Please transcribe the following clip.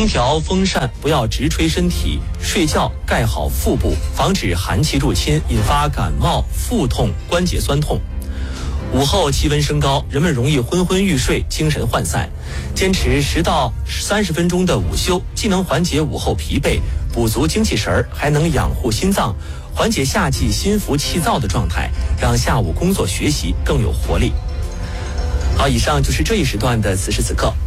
空调、风扇不要直吹身体，睡觉盖好腹部，防止寒气入侵，引发感冒、腹痛、关节酸痛。午后气温升高，人们容易昏昏欲睡，精神涣散。坚持10到30分钟的午休，既能缓解午后疲惫，补足精气神儿，还能养护心脏，缓解夏季心浮气躁的状态，让下午工作学习更有活力。好，以上就是这一时段的此时此刻。